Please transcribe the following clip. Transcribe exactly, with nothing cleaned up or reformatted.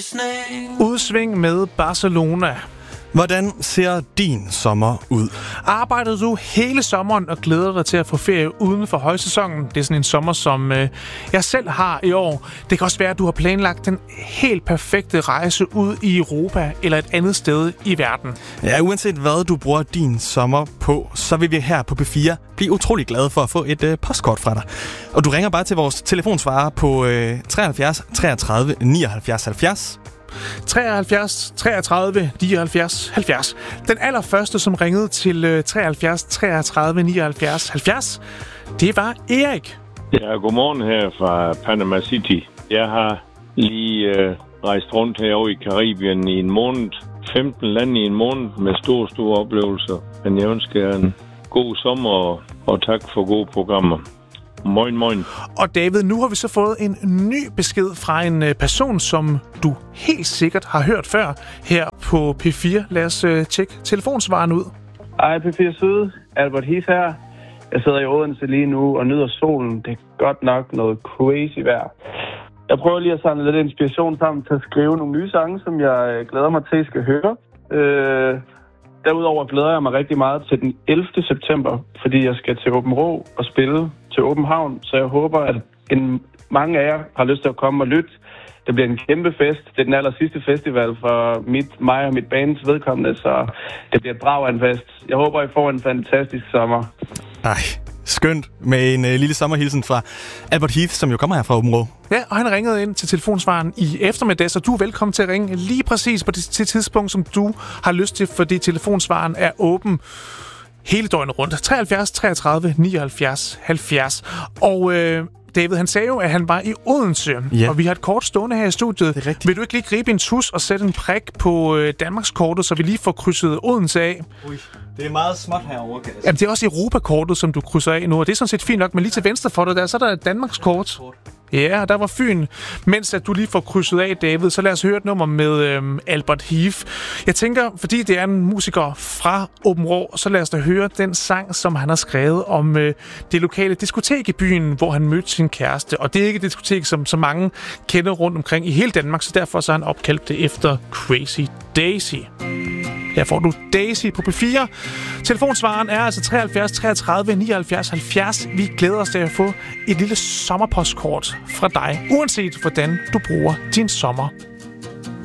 Udsving med Barcelona. Hvordan ser din sommer ud? Arbejder du hele sommeren og glæder dig til at få ferie uden for højsæsonen? Det er sådan en sommer, som øh, jeg selv har i år. Det kan også være, at du har planlagt den helt perfekte rejse ud i Europa eller et andet sted i verden. Ja, uanset hvad du bruger din sommer på, så vil vi her på P fire blive utrolig glade for at få et øh, postkort fra dig. Og du ringer bare til vores telefonsvarer på øh, treoghalvfjerds treogtredive nioghalvfjerds halvfjerds. treoghalvfjerds treogtredive nioghalvfjerds halvfjerds. Den allerførste, som ringede til treoghalvfjerds treogtredive nioghalvfjerds halvfjerds, det var Erik. Ja, godmorgen her fra Panama City. Jeg har lige øh, rejst rundt herovre i Karibien i en måned. femten lande i en måned med store, store oplevelser. Men jeg ønsker jer en god sommer, og, og tak for gode programmer. Moin, moin. Og David, nu har vi så fået en ny besked fra en person, som du helt sikkert har hørt før her på P fire. Lad os uh, tjekke telefonsvaren ud. Hej P fire Syd, Albert Heath her. Jeg sidder i Odense lige nu og nyder solen. Det er godt nok noget crazy vejr. Jeg prøver lige at samle lidt inspiration sammen til at skrive nogle nye sange, som jeg glæder mig til, at I skal høre. Øh, derudover glæder jeg mig rigtig meget til den ellevte september, fordi jeg skal til Åben Rå og spille til Åben Havn, så jeg håber, at en, mange af jer har lyst til at komme og lytte. Det bliver en kæmpe fest. Det er den aller sidste festival for mit, mig og mit bands vedkommende, så det bliver et brag af en fest. Jeg håber, I får en fantastisk sommer. Ej, skønt med en uh, lille sommerhilsen fra Albert Heath, som jo kommer her fra Åben Rå. Ja, og han ringede ind til telefonsvaren i eftermiddag, så du er velkommen til at ringe lige præcis på det til tidspunkt, som du har lyst til, fordi telefonsvaren er åben hele døgnet rundt. treoghalvfjerds treogtredive nioghalvfjerds halvfjerds. Og øh, David, han sagde jo, at han var i Odense, ja. Og vi har et kort stående her i studiet. Vil du ikke lige gribe en tus og sætte en prik på øh, Danmarkskortet, så vi lige får krydset Odense af? Ui, det er meget småt herovre, kan jeg sige. Jamen, det er også Europakortet, som du krydser af nu, og det er sådan set fint nok, men lige til venstre for dig der, så er der et Danmarkskort. Ja, der var Fyn. Mens at du lige får krydset af, David, så lad os høre et nummer med øhm, Albert Heath. Jeg tænker, fordi det er en musiker fra Åben Rå, så lad os da høre den sang, som han har skrevet om øh, det lokale diskotek i byen, hvor han mødte sin kæreste. Og det er ikke et diskotek, som så mange kender rundt omkring i hele Danmark, så derfor så har han opkaldt det efter Crazy Daisy. Her får du Daisy på P fire. Telefonsvaren er altså treoghalvfjerds treogtredive nioghalvfjerds halvfjerds. Vi glæder os til at få et lille sommerpostkort fra dig, uanset hvordan du bruger din sommer.